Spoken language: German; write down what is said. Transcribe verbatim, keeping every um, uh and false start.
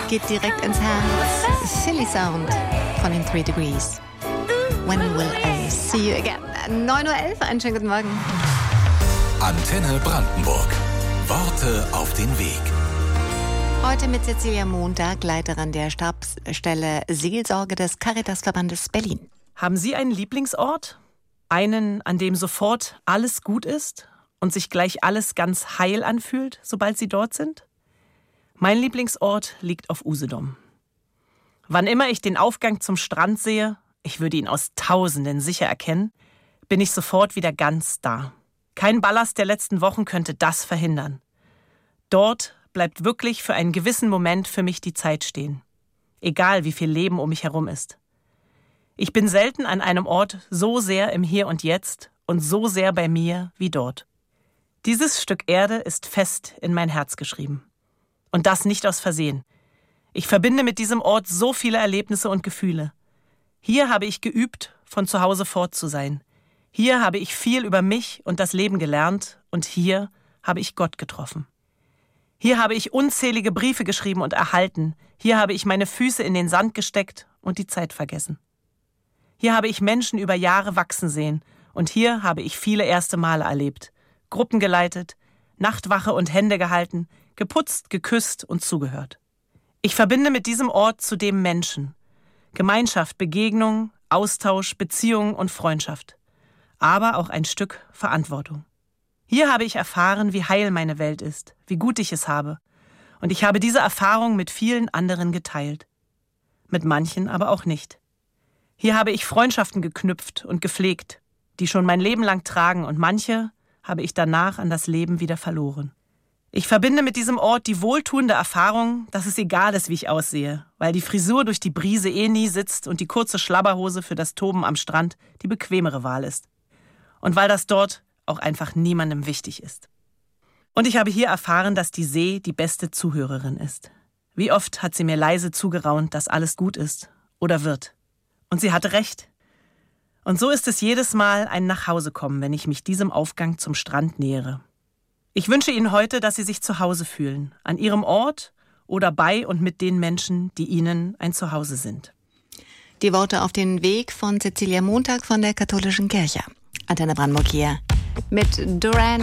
geht direkt ins Herz. Silly Sound von den Three Degrees. When will I see you again? neun Uhr elf, einen schönen guten Morgen. Antenne Brandenburg. Worte auf den Weg. Heute mit Cecilia Montag, Leiterin der Stabsstelle Seelsorge des Caritasverbandes Berlin. Haben Sie einen Lieblingsort? Einen, an dem sofort alles gut ist und sich gleich alles ganz heil anfühlt, sobald Sie dort sind? Mein Lieblingsort liegt auf Usedom. Wann immer ich den Aufgang zum Strand sehe, ich würde ihn aus Tausenden sicher erkennen, bin ich sofort wieder ganz da. Kein Ballast der letzten Wochen könnte das verhindern. Dort bleibt wirklich für einen gewissen Moment für mich die Zeit stehen. Egal, wie viel Leben um mich herum ist. Ich bin selten an einem Ort so sehr im Hier und Jetzt und so sehr bei mir wie dort. Dieses Stück Erde ist fest in mein Herz geschrieben. Und das nicht aus Versehen. Ich verbinde mit diesem Ort so viele Erlebnisse und Gefühle. Hier habe ich geübt, von zu Hause fort zu sein. Hier habe ich viel über mich und das Leben gelernt und hier habe ich Gott getroffen. Hier habe ich unzählige Briefe geschrieben und erhalten. Hier habe ich meine Füße in den Sand gesteckt und die Zeit vergessen. Hier habe ich Menschen über Jahre wachsen sehen und hier habe ich viele erste Male erlebt. Gruppen geleitet, Nachtwache und Hände gehalten, geputzt, geküsst und zugehört. Ich verbinde mit diesem Ort zudem Menschen. Gemeinschaft, Begegnung, Austausch, Beziehung und Freundschaft. Aber auch ein Stück Verantwortung. Hier habe ich erfahren, wie heil meine Welt ist, wie gut ich es habe. Und ich habe diese Erfahrung mit vielen anderen geteilt. Mit manchen aber auch nicht. Hier habe ich Freundschaften geknüpft und gepflegt, die schon mein Leben lang tragen und manche habe ich danach an das Leben wieder verloren. Ich verbinde mit diesem Ort die wohltuende Erfahrung, dass es egal ist, wie ich aussehe, weil die Frisur durch die Brise eh nie sitzt und die kurze Schlabberhose für das Toben am Strand die bequemere Wahl ist. Und weil das dort auch einfach niemandem wichtig ist. Und ich habe hier erfahren, dass die See die beste Zuhörerin ist. Wie oft hat sie mir leise zugeraunt, dass alles gut ist oder wird. Und sie hatte recht. Und so ist es jedes Mal ein Nachhausekommen, wenn ich mich diesem Aufgang zum Strand nähere. Ich wünsche Ihnen heute, dass Sie sich zu Hause fühlen, an Ihrem Ort oder bei und mit den Menschen, die Ihnen ein Zuhause sind. Die Worte auf den Weg von Cecilia Montag von der Katholischen Kirche. Antenne Brandenburg hier mit Duran.